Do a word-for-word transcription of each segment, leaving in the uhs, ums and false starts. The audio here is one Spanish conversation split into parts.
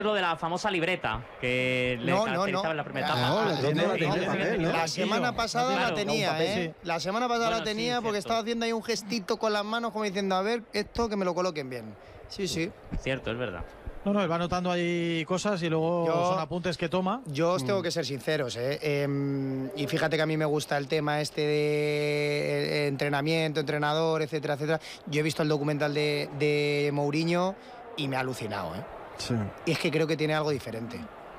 lo de la famosa libreta que le no, caracterizaba no, no. en la primera etapa. No, Ah, la, tiene, no, tiene, no, papel, ¿no? La semana pasada claro, la tenía, papel, ¿eh? sí. La semana pasada Bueno, la tenía sí, porque cierto. estaba haciendo ahí un gestito con las manos como diciendo, a ver, esto que me lo coloquen bien. Sí, sí. Cierto, es verdad. No, no, él va anotando ahí cosas y luego Yo- son apuntes que toma. Yo os tengo que ser sinceros, ¿eh? Eh, y fíjate que a mí me gusta el tema este de eh, entrenamiento, entrenador, etcétera, etcétera. Yo he visto el documental de, de Mourinho y me ha alucinado, ¿eh? Sí. Y es que creo que tiene algo diferente.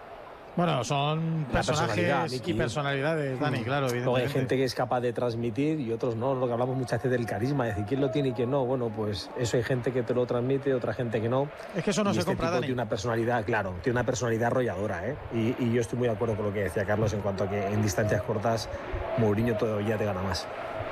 Bueno, son La personalidad, personajes Miki. y personalidades, Dani, claro, Luego evidentemente. hay gente que es capaz de transmitir y otros no, lo que hablamos muchas veces del carisma, es decir, quién lo tiene y quién no. Bueno, pues eso hay gente que te lo transmite, otra gente que no. Es que eso no y se este compra, tipo Dani. tiene una personalidad, claro, tiene una personalidad arrolladora, ¿eh? Y, y yo estoy muy de acuerdo con lo que decía Carlos en cuanto a que en distancias cortas Mourinho todavía te gana más.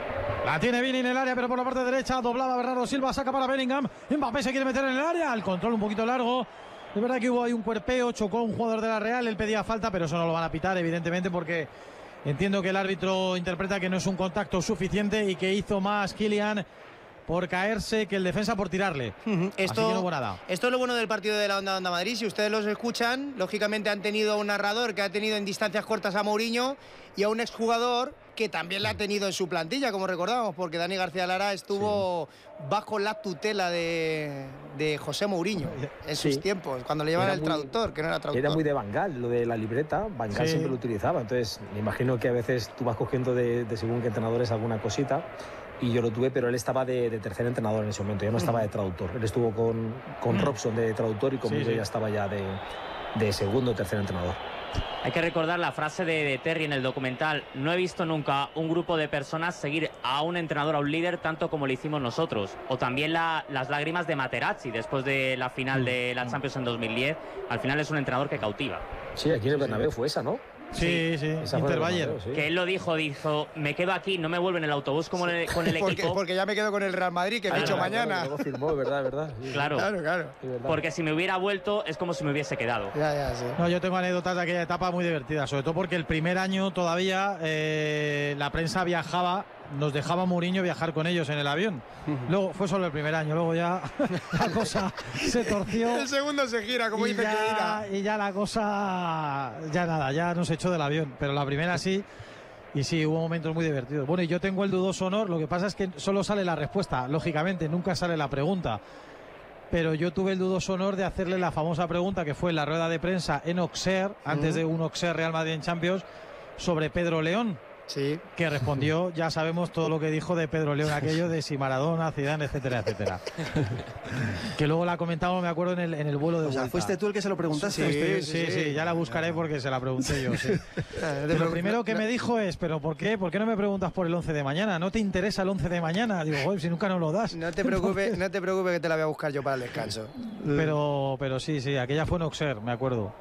La tiene Vini en el área, pero por la parte derecha doblaba Bernardo Silva, saca para Bellingham. Mbappé se quiere meter en el área, el control un poquito largo. Es verdad que hubo ahí un cuerpeo, chocó un jugador de la Real, él pedía falta, pero eso no lo van a pitar, evidentemente, porque entiendo que el árbitro interpreta que no es un contacto suficiente y que hizo más Kylian por caerse que el defensa por tirarle. Esto, Así que no hubo nada. esto es lo bueno del partido de la Onda Onda Madrid. Si ustedes los escuchan, lógicamente han tenido un narrador que ha tenido en distancias cortas a Mourinho y a un exjugador que también la ha tenido en su plantilla, como recordamos, porque Dani García Lara estuvo sí. bajo la tutela de, de José Mourinho en sus sí. tiempos, cuando le llevaban el muy, traductor, que no era traductor. Era muy de Van Gaal, lo de la libreta, Van Gaal sí. siempre lo utilizaba. Entonces, me imagino que a veces tú vas cogiendo de, de según qué entrenadores alguna cosita. Y yo lo tuve, pero él estaba de, de tercer entrenador en ese momento, ya no estaba de traductor. Él estuvo con, con mm. Robson de traductor y conmigo sí, sí. ya estaba ya de, de segundo o tercer entrenador. Hay que recordar la frase de, de Terry en el documental: no he visto nunca un grupo de personas seguir a un entrenador, a un líder, tanto como lo hicimos nosotros. O también la, las lágrimas de Materazzi después de la final de la Champions en dos mil diez. Al final es un entrenador que cautiva. Sí, aquí en el Bernabéu fue esa, ¿no? Sí, sí, sí. Inter-Bayern. Sí. Que él lo dijo, dijo, me quedo aquí, no me vuelvo en el autobús como sí. el, con el porque, equipo. Porque ya me quedo con el Real Madrid, que claro, ficho claro, mañana. Luego firmó, verdad, verdad. Sí, claro, claro, claro. Sí, verdad. Porque si me hubiera vuelto es como si me hubiese quedado. Ya, ya, sí. No, yo tengo anécdotas de aquella etapa muy divertidas, sobre todo porque el primer año todavía eh, la prensa viajaba, nos dejaba Mourinho viajar con ellos en el avión. Luego fue solo el primer año, luego ya la cosa se torció. El segundo se gira, como dice ya, que Y ya la cosa, ya nada, ya nos echó del avión. Pero la primera sí, y sí, hubo momentos muy divertidos. Bueno, y yo tengo el dudoso honor, lo que pasa es que solo sale la respuesta, lógicamente, nunca sale la pregunta. Pero yo tuve el dudoso honor de hacerle la famosa pregunta que fue en la rueda de prensa en Auxerre, antes de un Auxerre Real Madrid en Champions, sobre Pedro León. Sí. Que respondió, ya sabemos todo lo que dijo de Pedro León, aquello de si Maradona, Zidane, etcétera, etcétera. Que luego la comentamos, me acuerdo, en el, en el vuelo de o sea, vuelta. ¿fuiste tú el que se lo preguntaste? Sí, sí, sí, sí, ya la buscaré porque se la pregunté yo, sí. Pero lo primero que me dijo es, ¿pero por qué? ¿Por qué no me preguntas por el once de mañana? ¿No te interesa el once de mañana? Digo, joder, si nunca nos lo das. No te preocupes, no te preocupes que te la voy a buscar yo para el descanso. Pero, pero sí, sí, aquella fue en Auxerre, me acuerdo.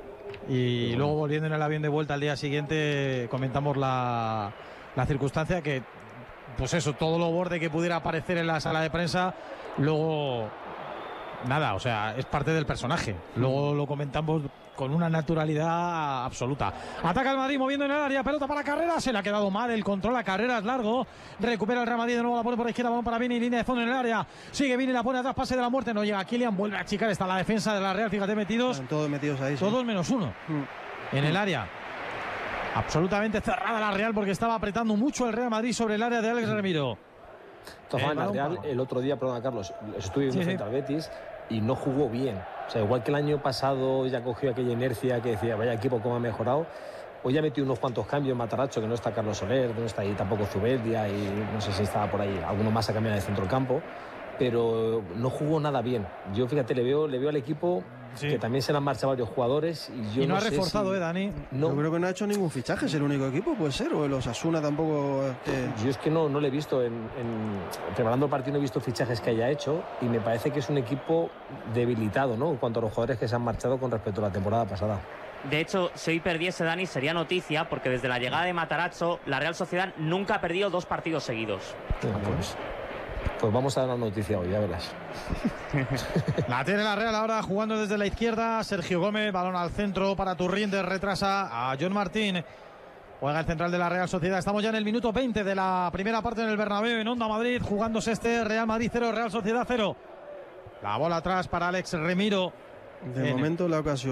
Y bueno, luego volviendo en el avión de vuelta al día siguiente comentamos la, la circunstancia que, pues eso, todo lo borde que pudiera aparecer en la sala de prensa, luego nada, o sea, es parte del personaje. Luego lo comentamos con una naturalidad absoluta. Ataca el Madrid moviendo en el área, pelota para Carreras, se le ha quedado mal el control a Carreras, largo, recupera el Real Madrid, de nuevo la pone por la izquierda, balón para Vini, línea de fondo en el área, sigue Vini, la pone atrás, pase de la muerte, no llega Kylian, vuelve a achicar, está la defensa de la Real, fíjate, metidos. Están todos metidos ahí. Todos sí. menos uno mm. en el área. Absolutamente cerrada la Real porque estaba apretando mucho el Real Madrid sobre el área de Alex Remiro. Entonces, la Real, el otro día, perdona Carlos, estuve viendo sí, frente sí. al Betis y no jugó bien. O sea, igual que el año pasado ya cogió aquella inercia que decía, vaya equipo cómo ha mejorado. Hoy ya metió unos cuantos cambios, Matarazzo, que no está Carlos Soler, no está ahí tampoco Zubeldia y no sé si estaba por ahí alguno más a cambiar de centro del campo, pero no jugó nada bien. Yo, fíjate, le veo, le veo al equipo sí. que también se le han marchado varios jugadores. Y, yo y no, no ha reforzado, si... ¿eh, Dani? No. Yo creo que no ha hecho ningún fichaje, es el único equipo, puede ser, o el Osasuna tampoco. Eh... Yo es que no, no le he visto, en, en, preparando el partido no he visto fichajes que haya hecho y me parece que es un equipo debilitado, ¿no? En cuanto a los jugadores que se han marchado con respecto a la temporada pasada. De hecho, si hoy perdiese Dani sería noticia porque desde la llegada de Matarazzo la Real Sociedad nunca ha perdido dos partidos seguidos. Ah, pues. Pues vamos a dar una noticia hoy, ya verás. La tiene la Real ahora jugando desde la izquierda. Sergio Gómez, balón al centro para Turrinde, retrasa a John Martín. Juega el central de la Real Sociedad. Estamos ya en el minuto veinte de la primera parte en el Bernabéu, en Onda Madrid, jugándose este Real Madrid cero, Real Sociedad cero. La bola atrás para Alex Remiro. De en momento la ocasión.